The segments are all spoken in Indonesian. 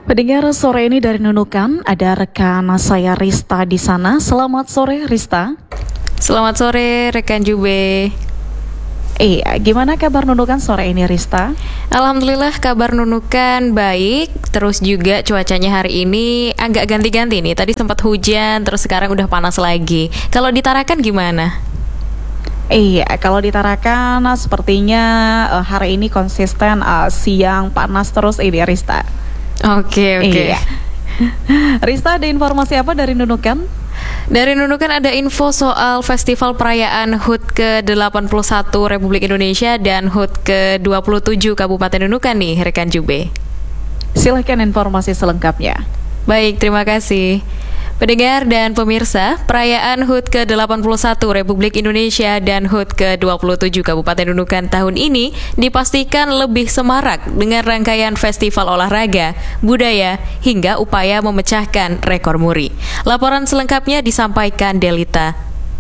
Pendengar sore ini dari Nunukan, ada rekan saya Rista di sana. Selamat sore Rista. Selamat sore rekan Jube. Gimana kabar Nunukan sore ini Rista? Alhamdulillah kabar Nunukan baik. Terus juga cuacanya hari ini agak ganti-ganti nih. Tadi sempat hujan, terus sekarang udah panas lagi. Kalau di Tarakan gimana? Kalau di Tarakan sepertinya hari ini konsisten siang panas terus ini Rista. Oke. Rista, ada informasi apa dari Nunukan? Dari Nunukan ada info soal Festival Perayaan HUT ke-81 Republik Indonesia dan HUT ke-27 Kabupaten Nunukan nih, rekan Jube. Silakan informasi selengkapnya. Baik, terima kasih. Pendengar dan pemirsa, perayaan HUT ke-81 Republik Indonesia dan HUT ke-27 Kabupaten Nunukan tahun ini dipastikan lebih semarak dengan rangkaian festival olahraga, budaya, hingga upaya memecahkan rekor muri. Laporan selengkapnya disampaikan Delita.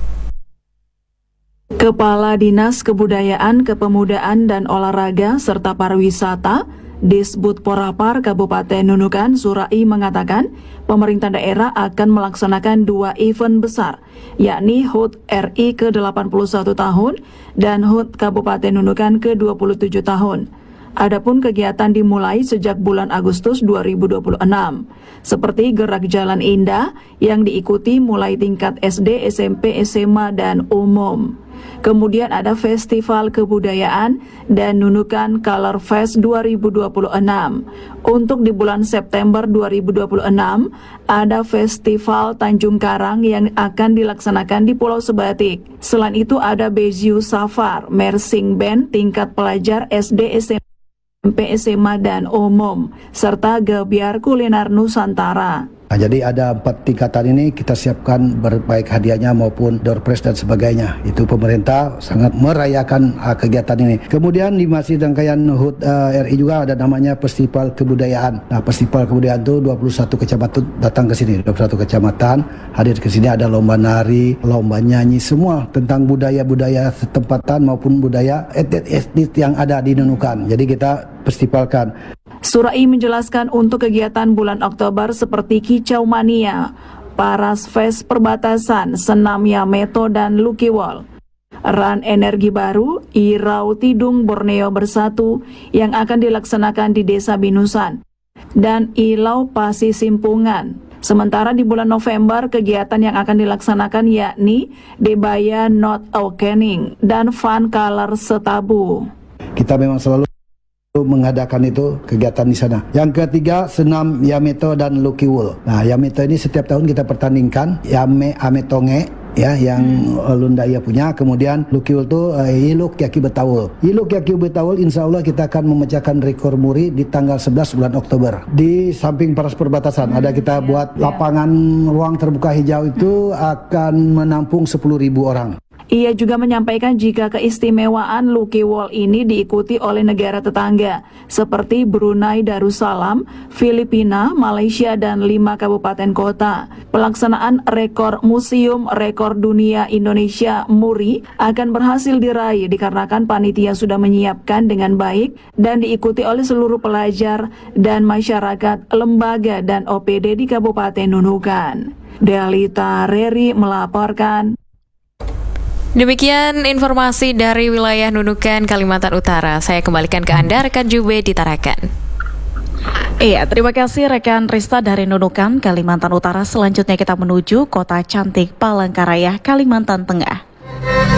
Kepala Dinas Kebudayaan, Kepemudaan, dan Olahraga serta Pariwisata Disbudporapar Kabupaten Nunukan, Surai, mengatakan pemerintah daerah akan melaksanakan 2 event besar, yakni HUT RI ke-81 tahun dan HUT Kabupaten Nunukan ke-27 tahun. Adapun kegiatan dimulai sejak bulan Agustus 2026, seperti Gerak Jalan Indah yang diikuti mulai tingkat SD, SMP, SMA, dan umum. Kemudian ada Festival Kebudayaan dan Nunukan Color Fest 2026. Untuk di bulan September 2026, ada Festival Tanjung Karang yang akan dilaksanakan di Pulau Sebatik. Selain itu ada Beziu Safar, Mersing Band tingkat pelajar SD, SMP, SMA, dan umum, serta Gebiar Kuliner Nusantara. Nah, jadi ada 4 tingkatan ini kita siapkan baik hadiahnya maupun door prize dan sebagainya. Itu pemerintah sangat merayakan kegiatan ini. Kemudian di masih rangkaian HUT RI juga ada namanya Festival Kebudayaan. Nah, Festival Kebudayaan itu 21 kecamatan datang ke sini. 21 kecamatan hadir ke sini, ada lomba nari, lomba nyanyi, semua tentang budaya-budaya setempatan maupun budaya etnis yang ada di Nunukan. Jadi kita festivalkan. Surai menjelaskan untuk kegiatan bulan Oktober seperti Kicau Mania, Paras Fest Perbatasan, Senam Yameto, dan Lukiwol, Run Energi Baru, Irau Tidung Borneo Bersatu yang akan dilaksanakan di Desa Binusan, dan Ilau Pasi Simpungan. Sementara di bulan November, kegiatan yang akan dilaksanakan yakni Debaya Not Awakening dan Fun Color Setabu. Kita memang selalu mengadakan itu kegiatan di sana. Yang ketiga, Senam Yameto dan Lukiwul. Nah, Yameto ini setiap tahun kita pertandingkan Yame Ametonge ya yang Lundaya punya. Kemudian Lukiwul itu Iluk Yaki Betawul. Iluk Yaki Betawul insya Allah kita akan memecahkan rekor muri di tanggal 11 bulan Oktober. Di samping Paras Perbatasan ada kita buat lapangan ruang terbuka hijau itu akan menampung 10.000 orang. Ia juga menyampaikan jika keistimewaan Lukiwol ini diikuti oleh negara tetangga seperti Brunei Darussalam, Filipina, Malaysia, dan 5 kabupaten kota. Pelaksanaan rekor Museum Rekor Dunia Indonesia MURI akan berhasil diraih dikarenakan panitia sudah menyiapkan dengan baik dan diikuti oleh seluruh pelajar dan masyarakat, lembaga, dan OPD di Kabupaten Nunukan. Delita Reri melaporkan. Demikian informasi dari wilayah Nunukan, Kalimantan Utara. Saya kembalikan ke Anda, rekan Jube di Tarakan. Terima kasih rekan Rista dari Nunukan, Kalimantan Utara. Selanjutnya kita menuju kota cantik Palangkaraya, Kalimantan Tengah.